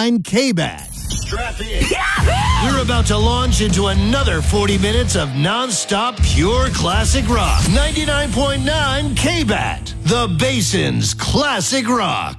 99.9 K-Bat. Strap in. We're about to launch into another 40 minutes of non-stop pure classic rock. 99.9 K-Bat, the Basin's classic rock.